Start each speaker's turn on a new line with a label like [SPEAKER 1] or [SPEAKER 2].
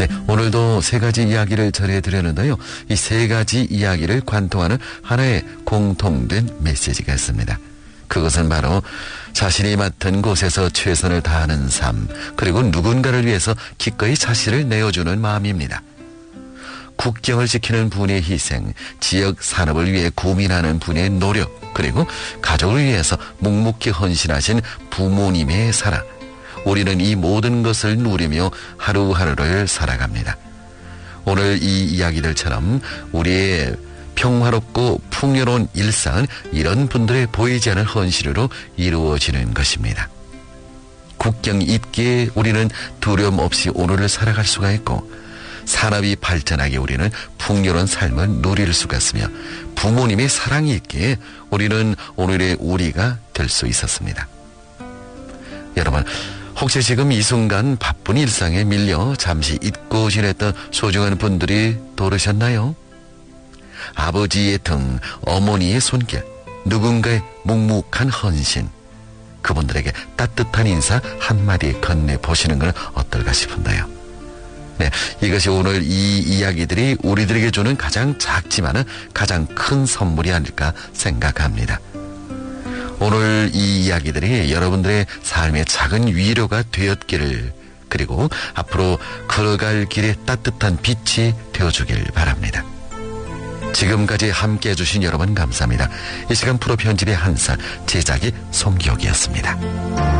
[SPEAKER 1] 네, 오늘도 세 가지 이야기를 전해드렸는데요. 이 세 가지 이야기를 관통하는 하나의 공통된 메시지가 있습니다. 그것은 바로 자신이 맡은 곳에서 최선을 다하는 삶, 그리고 누군가를 위해서 기꺼이 자신을 내어주는 마음입니다. 국경을 지키는 분의 희생, 지역 산업을 위해 고민하는 분의 노력, 그리고 가족을 위해서 묵묵히 헌신하신 부모님의 사랑. 우리는 이 모든 것을 누리며 하루하루를 살아갑니다. 오늘 이 이야기들처럼 우리의 평화롭고 풍요로운 일상은 이런 분들의 보이지 않는 헌신으로 이루어지는 것입니다. 국경이 있기에 우리는 두려움 없이 오늘을 살아갈 수가 있고, 산업이 발전하기에 우리는 풍요로운 삶을 누릴 수가 있으며, 부모님의 사랑이 있기에 우리는 오늘의 우리가 될 수 있었습니다. 여러분, 혹시 지금 이 순간 바쁜 일상에 밀려 잠시 잊고 지냈던 소중한 분들이 돌으셨나요? 아버지의 등, 어머니의 손길, 누군가의 묵묵한 헌신, 그분들에게 따뜻한 인사 한마디 건네보시는 건 어떨까 싶은데요. 네, 이것이 오늘 이 이야기들이 우리들에게 주는 가장 작지만은 가장 큰 선물이 아닐까 생각합니다. 오늘 이 이야기들이 여러분들의 삶의 작은 위로가 되었기를, 그리고 앞으로 걸어갈 길에 따뜻한 빛이 되어주길 바랍니다. 지금까지 함께 해주신 여러분 감사합니다. 이 시간 프로 편집의 한살, 제작이 송기옥이었습니다.